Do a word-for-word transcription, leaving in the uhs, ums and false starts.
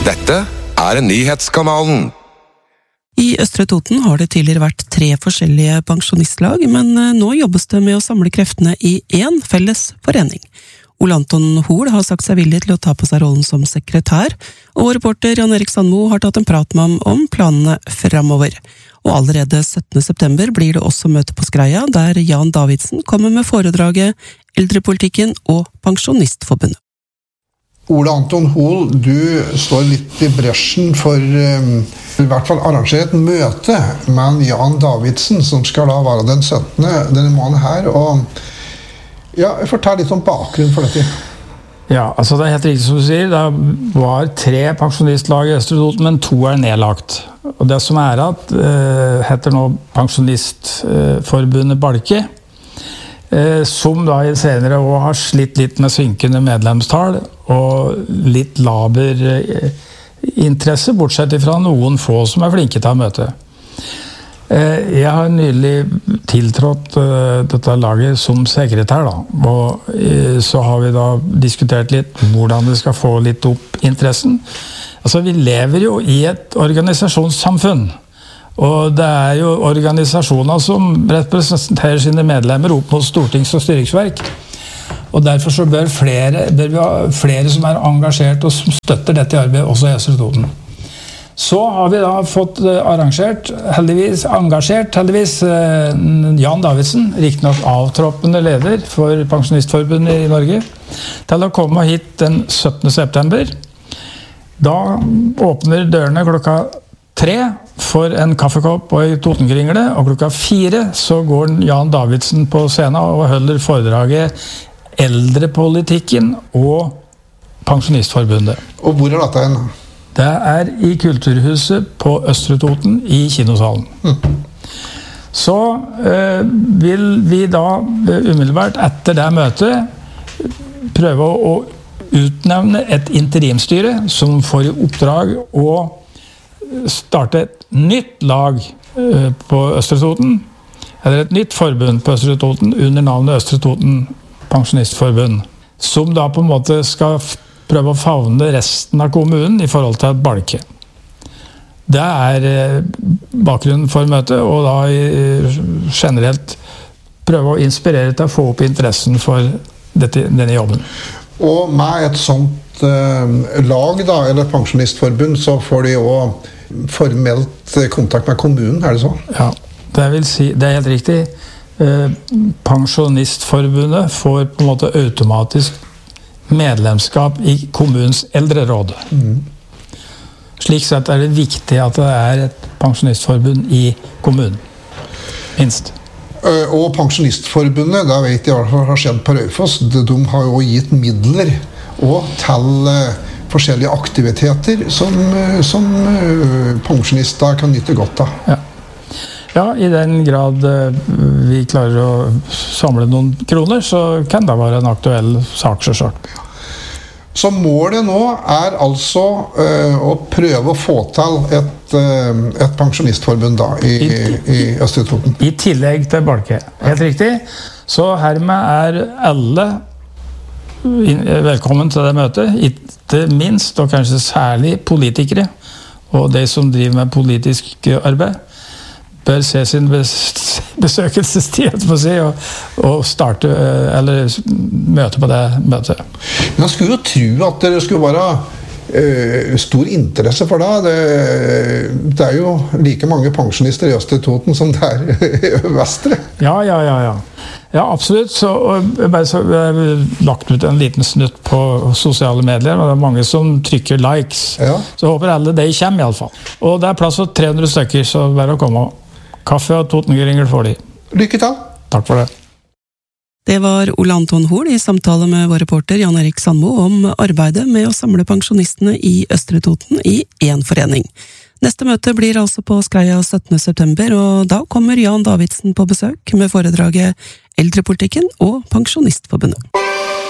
Dette er Nyhetskanalen. I Østre Toten har det tidligere vært tre forskjellige pensjonistlag, men nå jobbes det med å samle kreftene i én felles forening. Ole Anton Hoel har sagt seg villig til å ta på seg rollen som sekretær, og reporter Jan Erik Sandmo har tatt en prat med ham om planene fremover. Og allerede syttende september blir det også møte på Skreia, der Jan Davidsen kommer med foredraget Eldrepolitikken og Pensjonistforbundet. Ole Anton Hoel, du står litt i bresjen for um, i hvert fall arrangere et møte med Jan Davidsen, som skal da være den syttende denne måneden her. Og ja, fortell litt om bakgrunnen for dette. Ja, altså det er helt riktig som du sier. Det var tre pensjonistlag i Østre Toten, men to er nedlagt. Og det som er at, uh, heter nå Pensjonistforbundet Balke, som da i senere år har slitt litt med synkende medlemstall og litt laber interesse, bortsett fra noen få som er flinke til å møte. Jeg har nylig tiltrådt dette laget som sekretær, da, og så har vi da diskutert litt hvordan vi skal få litt opp interessen. Altså, vi lever jo i et organisasjonssamfunn. Og det er jo organisasjoner som representerer sine medlemmer opp mot stortings- og styringsverk. Og derfor så bør flere, bør vi ha flere som er engasjert og som støtter dette arbeidet også i Østre Toten. Så har vi da fått arrangert, heldigvis, engasjert heldigvis, Jan Davidsen, riktig nok avtroppende leder for Pensjonistforbundet i Norge, til å komme hit den syttende september. Da åpner dørene klokka tre for en kaffekopp og en Totenkringle, og klokka fire så går Jan Davidsen på scenen og holder foredraget Eldrepolitikken og Pensjonistforbundet. Og hvor er dette hen? Det er i Kulturhuset på Østre Toten i kinosalen. Mm. Så øh, vil vi da umiddelbart etter det møtet prøve å utnevne et interimstyre som får i oppdrag å starte et nytt lag på Østre Toten, eller et nytt forbund på Østre Toten under navnet Østre Toten Pensjonistforbund, som da på en måte skal prøve å favne resten av kommunen i forhold til et balke. Det er bakgrunnen for møtet, og da generelt prøve å inspirere til å få opp interessen for dette, denne jobben. Og med et sånt eh, lag, da, eller pensjonistforbund, så får de også formelt kontakt med kommunen, er det så? Ja, det vil si, det er helt riktig. Eh, Pensjonistforbundet får på en måte automatisk medlemskap i kommunens eldreråd. Mm. Slik sett er det viktig at det er et pensjonistforbund i kommunen, minst. Og Pensjonistforbundet, det vet jeg hva har skjedd på Raufoss, de har jo gitt midler og til forskjellige aktiviteter som, som pensjonister kan nytte godt av. Ja. ja, i den grad vi klarer å samle noen kroner, så kan det være en aktuell sak, selvsagt. Så målet nå er altså uh, å prøve å få til et, uh, et pensjonistforbund da, i, I, i Østre Toten. I tillegg til Balke. Helt riktig. Så hermed er alle velkommen til det møtet, ikke minst, og kanskje særlig politikere, og de som driver med politisk arbeid, bør se sin besøkelsestid på å si, og, og starte, eller møte på det møtet. Men jeg skulle jo tro at det skulle være uh, stor interesse for det. det. Det er jo like mange pensjonister i Østre Toten som det er i Vestre. Ja, ja, ja, ja. Ja, absolutt. Så, bare så, jeg har lagt ut en liten snutt på sosiale medier, og det er mange som trykker likes. Ja. Så jeg håper alle de kommer i alle fall. Og det er plass for tre hundre stykker, så bare å komme. Kaffe og Totenkringel får de. Lykke til! Takk for det. Det var Ole Anton Hoel i samtale med vår reporter Jan Erik Sandmo om arbeidet med å samle pensjonistene i Østre Toten i én forening. Neste møte blir altså på Skreia syttende september, og da kommer Jan Davidsen på besøk med foredraget Eldrepolitikken og Pensjonistforbundet.